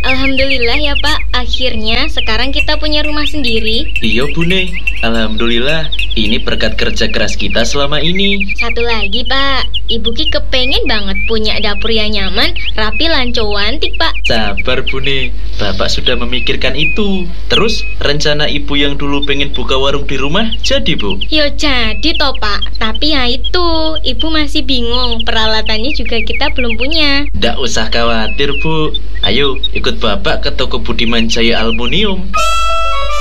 Alhamdulillah ya Pak, akhirnya sekarang kita punya rumah sendiri. Iya Bune, alhamdulillah. Ini berkat kerja keras kita selama ini. Satu lagi Pak, Ibu Ki kepengen banget punya dapur yang nyaman, rapi, lancowantik Pak. Sabar Bune, Bapak sudah memikirkan itu. Terus rencana Ibu yang dulu pengen buka warung di rumah jadi Bu? Yo jadi toh Pak, tapi ya itu, Ibu masih bingung, peralatannya juga kita belum punya. Nggak usah khawatir Bu. Ayo ikut Bapak ke toko Budiman Jaya Aluminium.